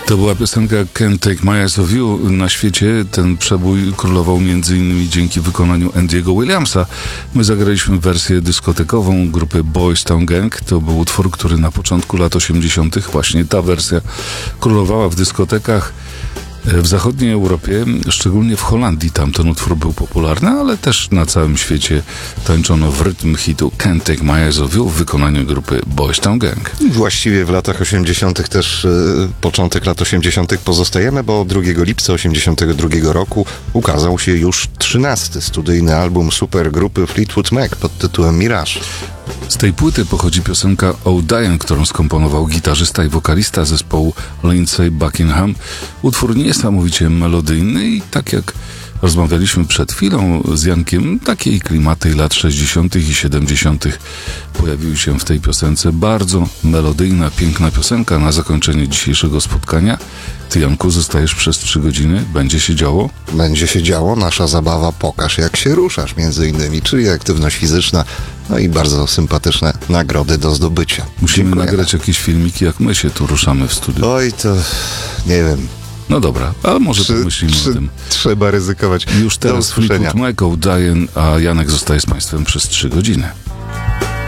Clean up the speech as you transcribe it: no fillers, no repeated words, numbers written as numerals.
To była piosenka Can't Take My Eyes Off You. Na świecie ten przebój królował m.in. dzięki wykonaniu Andy'ego Williamsa. My zagraliśmy wersję dyskotekową grupy Boys Town Gang. To był utwór, który na początku lat 80. właśnie ta wersja królowała w dyskotekach w zachodniej Europie, szczególnie w Holandii. Tam ten utwór był popularny, ale też na całym świecie tańczono w rytm hitu Can't Take My Eyes Off You w wykonaniu grupy Boys Town Gang. Właściwie w latach 80. też początek lat 80. pozostajemy, bo 2 lipca 82 roku ukazał się już 13. studyjny album supergrupy Fleetwood Mac pod tytułem Mirage. Z tej płyty pochodzi piosenka Oh Diane, którą skomponował gitarzysta i wokalista zespołu Lindsey Buckingham. Utwór niesamowicie melodyjny i tak jak rozmawialiśmy przed chwilą z Jankiem, takiej klimaty lat 60. i 70. pojawiły się w tej piosence. Bardzo melodyjna, piękna piosenka na zakończenie dzisiejszego spotkania. Ty, Janku, zostajesz przez 3 godziny. Będzie się działo? Będzie się działo. Nasza zabawa Pokaż jak się ruszasz, między innymi, czyli aktywność fizyczna, no i bardzo sympatyczne nagrody do zdobycia. Musimy nagrać jakieś filmiki, jak my się tu ruszamy w studiu. Oj, to nie wiem. No dobra, ale może pomyślimy o tym. Trzeba ryzykować. Już teraz Fleetwood Mac, Diane, a Janek zostaje z Państwem przez 3 godziny.